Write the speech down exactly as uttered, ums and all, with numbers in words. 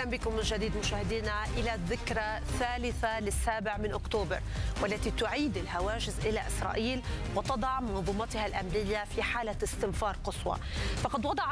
أهلا بكم من جديد مشاهدينا إلى الذكرى الثالثة للسابع من أكتوبر، والتي تعيد الهواجس إلى إسرائيل وتضع منظومتها الأمنية في حالة استنفار قصوى. فقد وضع